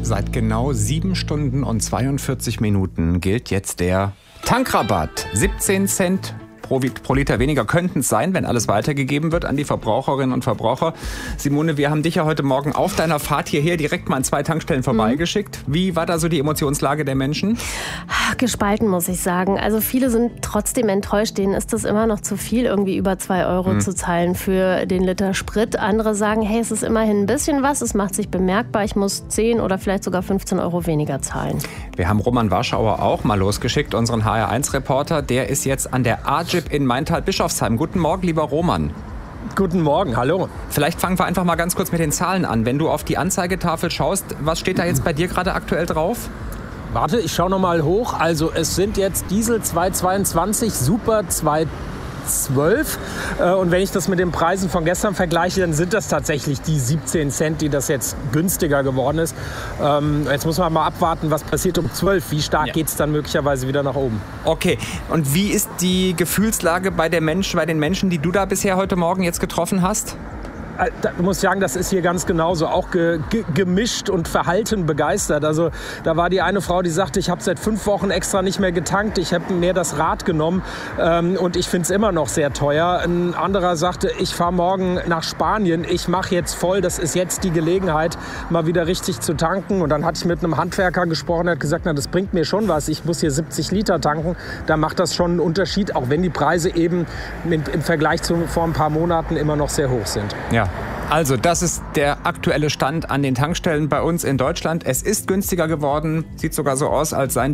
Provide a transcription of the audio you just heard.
Seit genau 7 Stunden und 42 Minuten gilt jetzt der Tankrabatt. 17 Cent pro Liter weniger könnten es sein, wenn alles weitergegeben wird an die Verbraucherinnen und Verbraucher. Simone, wir haben dich ja heute Morgen auf deiner Fahrt hierher direkt mal an 2 Tankstellen vorbeigeschickt. Wie war da so die Emotionslage der Menschen? Gespalten, muss ich sagen. Also viele sind trotzdem enttäuscht. Denen ist das immer noch zu viel, irgendwie über 2 Euro zu zahlen für den Liter Sprit. Andere sagen, hey, es ist immerhin ein bisschen was. Es macht sich bemerkbar. Ich muss 10 oder vielleicht sogar 15 Euro weniger zahlen. Wir haben Roman Warschauer auch mal losgeschickt, unseren HR1-Reporter. Der ist jetzt an der AGIP in Maintal-Bischofsheim. Guten Morgen, lieber Roman. Guten Morgen, hallo. Vielleicht fangen wir einfach mal ganz kurz mit den Zahlen an. Wenn du auf die Anzeigetafel schaust, was steht da jetzt bei dir gerade aktuell drauf? Warte, ich schaue noch mal hoch. Also es sind jetzt Diesel 2,22, Super 2,12. Und wenn ich das mit den Preisen von gestern vergleiche, dann sind das tatsächlich die 17 Cent, die das jetzt günstiger geworden ist. Jetzt muss man mal abwarten, was passiert um 12. Wie stark geht es dann möglicherweise wieder nach oben? Okay, und wie ist die Gefühlslage bei den Menschen, die du da bisher heute Morgen jetzt getroffen hast? Da muss ich sagen, das ist hier ganz genauso, auch gemischt und verhalten begeistert. Also da war die eine Frau, die sagte, ich habe seit 5 Wochen extra nicht mehr getankt, ich habe mir das Rad genommen und ich finde es immer noch sehr teuer. Ein anderer sagte, ich fahre morgen nach Spanien, ich mache jetzt voll, das ist jetzt die Gelegenheit, mal wieder richtig zu tanken. Und dann hatte ich mit einem Handwerker gesprochen, der hat gesagt, na, das bringt mir schon was, ich muss hier 70 Liter tanken. Da macht das schon einen Unterschied, auch wenn die Preise eben im Vergleich zu vor ein paar Monaten immer noch sehr hoch sind. Ja. Also, das ist der aktuelle Stand an den Tankstellen bei uns in Deutschland. Es ist günstiger geworden. Sieht sogar so aus, als seien